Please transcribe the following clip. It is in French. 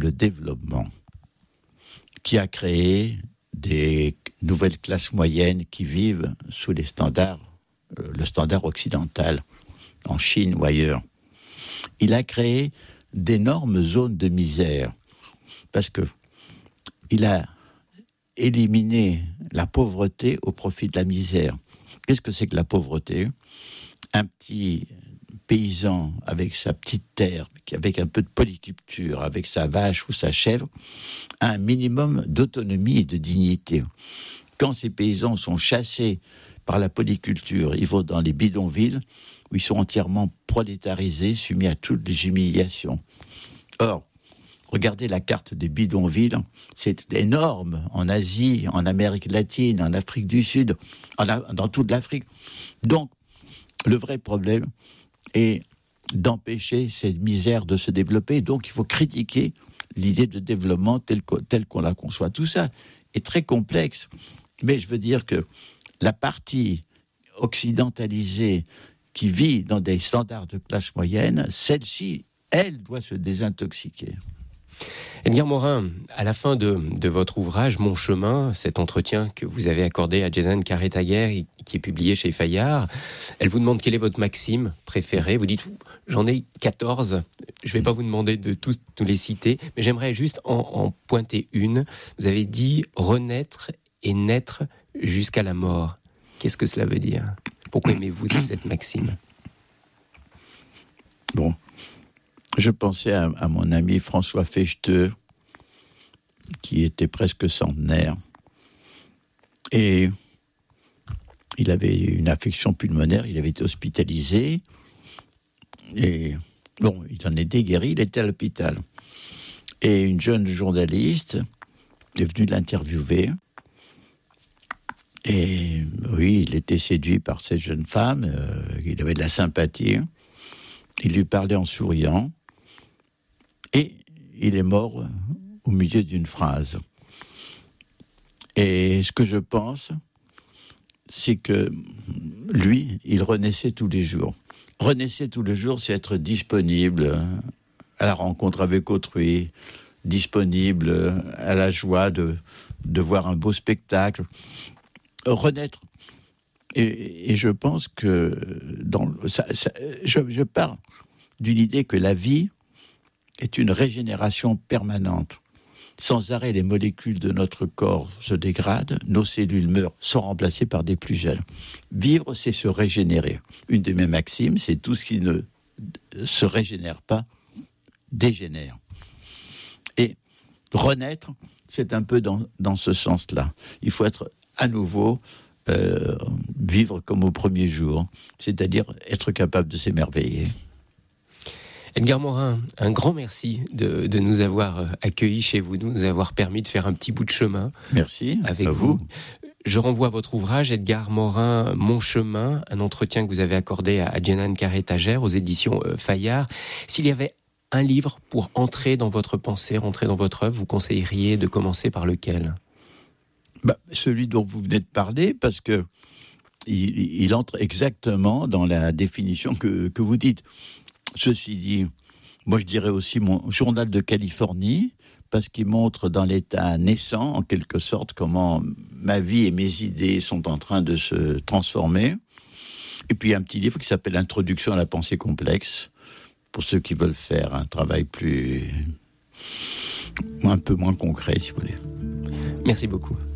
le développement qui a créé des nouvelles classes moyennes qui vivent sous les standards, le standard occidental, en Chine ou ailleurs. Il a créé d'énormes zones de misère parce que il a éliminé la pauvreté au profit de la misère. Qu'est-ce que c'est que la pauvreté ? Un petit paysan avec sa petite terre, avec un peu de polyculture, avec sa vache ou sa chèvre, a un minimum d'autonomie et de dignité. Quand ces paysans sont chassés par la polyculture, ils vont dans les bidonvilles où ils sont entièrement prolétarisés, soumis à toutes les humiliations. Or, regardez la carte des bidonvilles, c'est énorme en Asie, en Amérique latine, en Afrique du Sud, dans toute l'Afrique. Donc, le vrai problème est d'empêcher cette misère de se développer. Donc, il faut critiquer l'idée de développement telle qu'on la conçoit. Tout ça est très complexe, mais je veux dire que la partie occidentalisée qui vit dans des standards de classe moyenne, celle-ci, elle doit se désintoxiquer. Edgar Morin, à la fin de votre ouvrage « Mon chemin », cet entretien que vous avez accordé à Jeanne Carré-Taguer et qui est publié chez Fayard, elle vous demande quelle est votre maxime préférée. Vous dites « J'en ai 14 ». Je ne vais pas vous demander de tous les citer, mais j'aimerais juste en pointer une. Vous avez dit « renaître et naître jusqu'à la mort ». Qu'est-ce que cela veut dire ? Pourquoi aimez-vous cette maxime ? Bon. Je pensais à mon ami François Fechteux, qui était presque centenaire, et il avait une affection pulmonaire, il avait été hospitalisé, et bon, il en était guéri, il était à l'hôpital. Et une jeune journaliste est venue l'interviewer, et oui, il était séduit par cette jeune femme, il avait de la sympathie, il lui parlait en souriant, et il est mort au milieu d'une phrase. Et ce que je pense, c'est que lui, il renaissait tous les jours. Renaissait tous les jours, c'est être disponible à la rencontre avec autrui, disponible à la joie de voir un beau spectacle. Renaître. Et je pense que je pars d'une idée que la vie est une régénération permanente. Sans arrêt, les molécules de notre corps se dégradent, nos cellules meurent, sont remplacées par des plus jeunes. Vivre, c'est se régénérer. Une de mes maximes, c'est tout ce qui ne se régénère pas, dégénère. Et renaître, c'est un peu dans ce sens-là. Il faut être à nouveau, vivre comme au premier jour, c'est-à-dire être capable de s'émerveiller. Edgar Morin, un grand merci de nous avoir accueillis chez vous, de nous avoir permis de faire un petit bout de chemin. Merci avec à vous. Je renvoie à votre ouvrage, Edgar Morin, Mon chemin, un entretien que vous avez accordé à Jeanne Carré-Taguer aux éditions Fayard. S'il y avait un livre pour entrer dans votre pensée, rentrer dans votre œuvre, vous conseilleriez de commencer par lequel ? Celui dont vous venez de parler, parce que il entre exactement dans la définition que vous dites. Ceci dit, moi je dirais aussi mon journal de Californie, parce qu'il montre dans l'état naissant, en quelque sorte, comment ma vie et mes idées sont en train de se transformer. Et puis un petit livre qui s'appelle Introduction à la pensée complexe, pour ceux qui veulent faire un travail un peu moins concret, si vous voulez. Merci beaucoup.